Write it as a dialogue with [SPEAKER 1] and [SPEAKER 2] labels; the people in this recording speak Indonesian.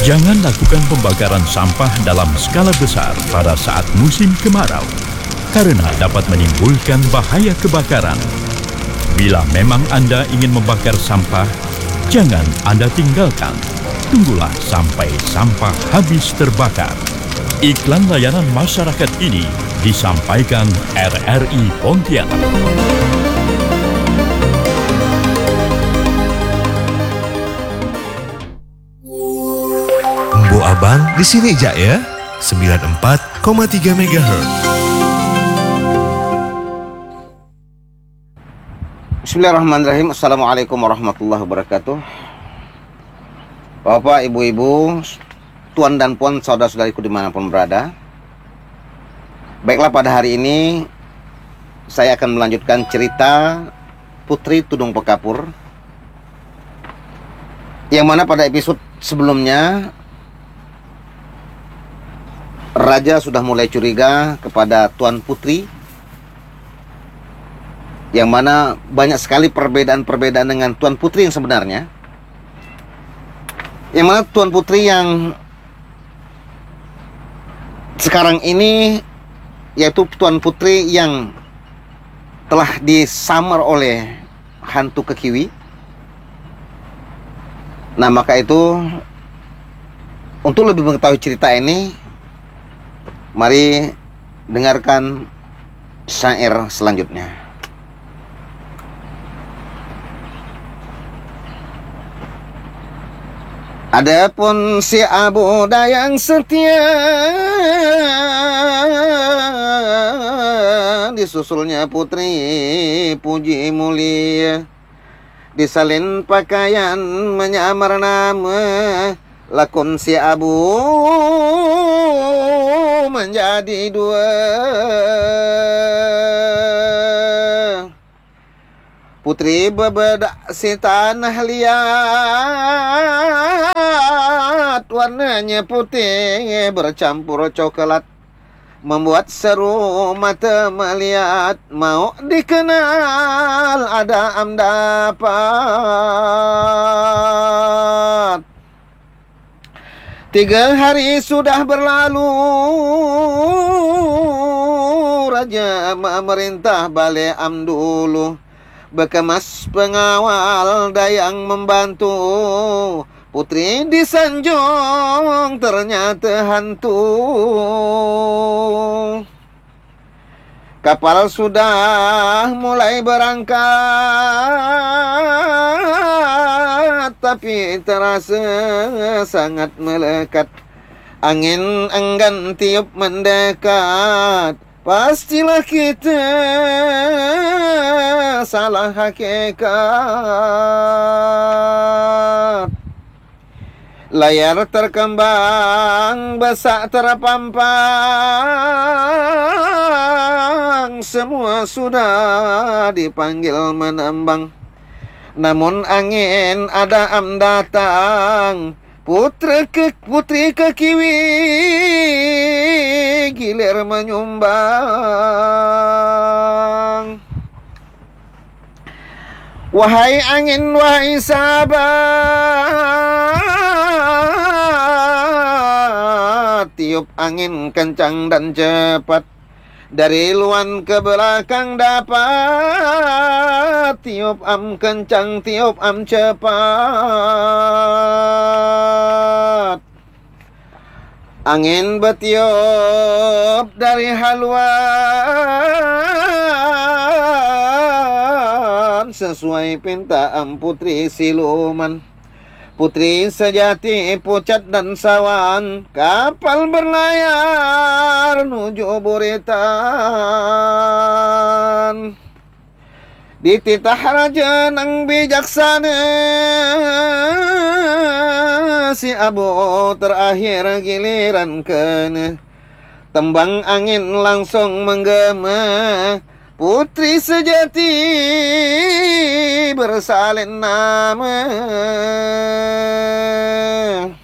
[SPEAKER 1] Jangan lakukan pembakaran sampah dalam skala besar pada saat musim kemarau, karena dapat menimbulkan bahaya kebakaran. Bila memang Anda ingin membakar sampah, jangan Anda tinggalkan. Tunggulah sampai sampah habis terbakar. Iklan layanan masyarakat ini disampaikan RRI Pontianak.
[SPEAKER 2] Mbo Abang di sini jak ya, 94,3 MHz.
[SPEAKER 3] Bismillahirrahmanirrahim. Assalamualaikum warahmatullahi wabarakatuh. Bapak, ibu-ibu, tuan dan puan, saudara-saudariku dimanapun berada. Baiklah, pada hari ini saya akan melanjutkan cerita Putri Tudung Pekapur, yang mana pada episode sebelumnya Raja sudah mulai curiga kepada Tuan Putri, yang mana banyak sekali perbedaan-perbedaan dengan Tuan Putri yang sebenarnya. Yang mana Tuan Putri yang sekarang ini, yaitu Tuan Putri yang telah disamar oleh hantu kekiwi. Nah, maka itu, untuk lebih mengetahui cerita ini, mari dengarkan syair selanjutnya. Adapun si Abu Dayang setia, disusulnya Putri puji mulia, disalin pakaian menyamar nama, lakon si Abu menjadi dua. Putri bebedak si tanah liat, warnanya putih bercampur coklat, membuat seru mata melihat, mau dikenal ada dapat. 3 hari sudah berlalu, Raja memerintah Balai Am dulu, bekemas pengawal Dayang membantu. Putri disanjung ternyata hantu. Kapal sudah mulai berangkat, tapi terasa sangat melekat. Angin enggan tiup mendekat, pastilah kita salah hakikat. Layar terkembang, besak terpampang, semua sudah dipanggil menembang. Namun angin ada am datang, putri kekiwi gilir menyumbang. Wahai angin, wahai sahabat, tiup angin kencang dan cepat, dari luan ke belakang dapat. Tiup am kencang, tiup am cepat. Angin bertiup dari haluan, sesuai pinta am Putri siluman. Putri sejati pucat dan sawan, kapal berlayar menuju Buritan. Dititah raja nang bijaksana, si Abu terakhir giliran kena. Tembang angin langsung menggema, putri sejati bersalin nama.